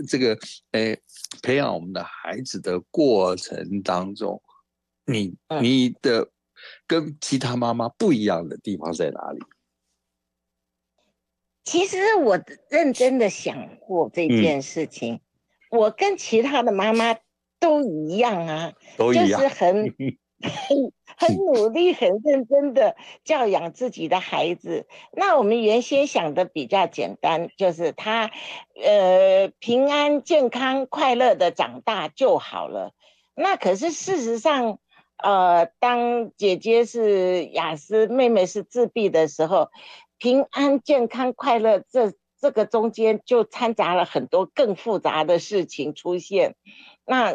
这个培养我们的孩子的过程当中，你的跟其他妈妈不一样的地方在哪里？ 其实我认真的想过这嗯， 件事情，我跟其他的妈妈都一样啊，就都一样。 是很努力、很认真的教养自己的孩子。那我们原先想的比较简单，就是他平安、健康、快乐的长大就好了。那可是事实上，当姐姐是雅思，妹妹是自闭的时候，平安、健康、快乐这个中间就掺杂了很多更复杂的事情出现，那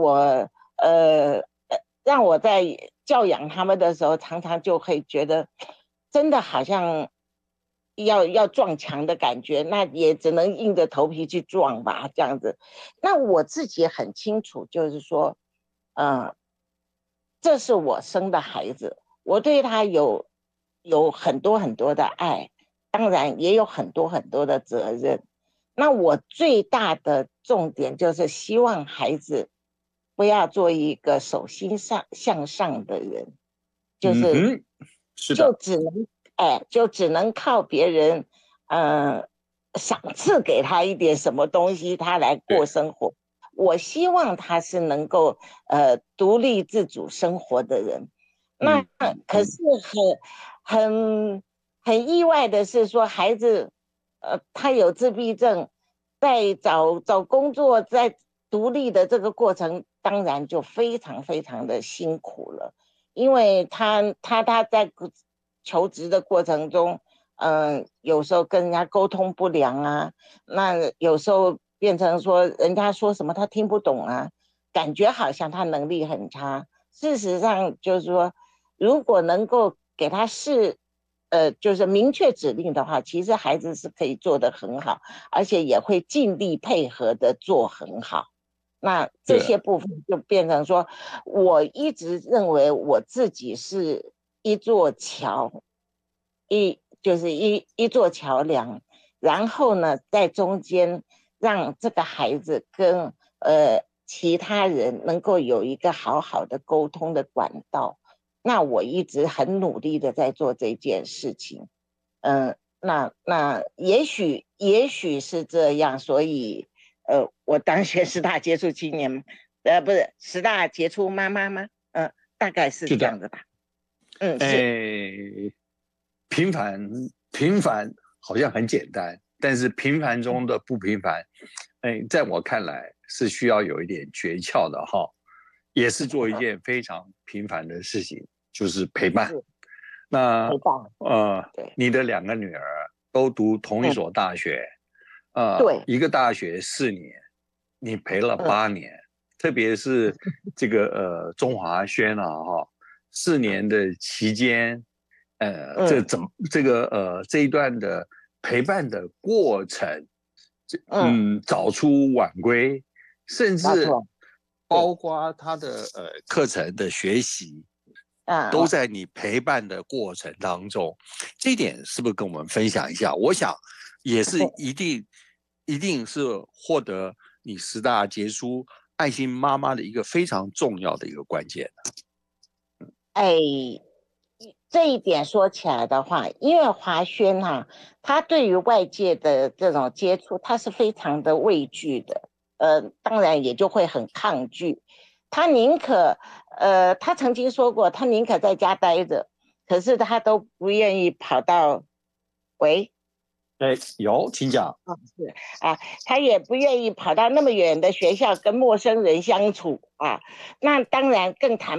让我在教养他们的时候，常常就会觉得，真的好像要撞墙的感觉，那也只能硬着头皮去撞吧，这样子。那我自己很清楚，就是说，呃，这是我生的孩子，我对他有很多很多的爱，当然也有很多很多的责任。那我最大的重点就是希望孩子不要做一个手心向上的人，就是嗯哼，是的。 就只能就只能靠别人呃赏赐给他一点什么东西，他来过对。 生活。我希望他是能够独立自主生活的人。那嗯嗯可是嗯。 很很意外的是说，孩子他有自闭症，在找工作，在独立的这个过程，当然就非常非常的辛苦了。因为他在求职的过程中，有时候跟人家沟通不良啊，那有时候变成说人家说什么他听不懂啊，感觉好像他能力很差。事实上就是说，如果能够给他就是明确指令的话，其实孩子是可以做得很好，而且也会尽力配合的做很好。那这是。 些部分就变成说，我一直认为我自己是一座桥，就是一座桥梁，然后呢，在中间让这个孩子跟其他人能够有一个好好的沟通的管道。那我一直很努力的在做这件事情。那也许是这样，所以我当选十大杰出青年，不是十大杰出妈妈吗？大概是是的。 这样的吧。嗯，是哎，平凡平凡好像很简单，但是平凡中的不平凡，在我看来是需要有一点诀窍的哈，也是做一件非常平凡的事情，就是陪伴。 是那陪伴，对， 你的两个女儿都读同一嗯， 所大学， 对， 一个大学4年，你陪了嗯 8年，特别是这个中华轩啊哈，4年的期间， 嗯这一段的陪伴的过程， 嗯， 早出晚归，甚至没错，对， 包括他的课程的学习，都嗯在你陪伴的过程当中。这一点是不是跟我们分享一下？我想也是一定是获得你十大杰出爱心妈妈的一个非常重要的一个关键。 哎，这一点说起来的话，因为华轩哈、他对于外界的这种接触，他是非常的畏惧的，当然也就会很抗拒。他宁可，他曾经说过，他宁可在家待着，可是他都不愿意跑到，喂， 有，请讲。 是啊，他也不愿意跑到那么远的学校跟陌生人相处啊。那当然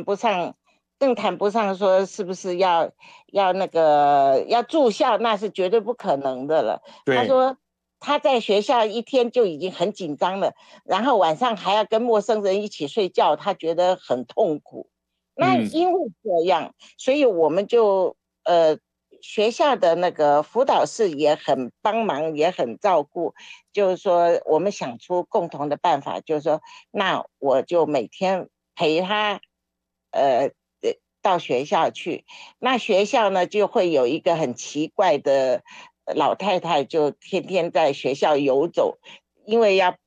更谈不上说是不是要那个要住校，那是绝对不可能的了。他对。 说他在学校一天就已经很紧张了，然后晚上还要跟陌生人一起睡觉，他觉得很痛苦。那嗯。 因为这样，所以我们就学校的那个辅导室也很帮忙，也很照顾。就是说，我们想出共同的办法，就是说，那我就每天陪他，呃，到学校去。那学校呢，就会有一个很奇怪的老太太，就天天在学校游走，因为要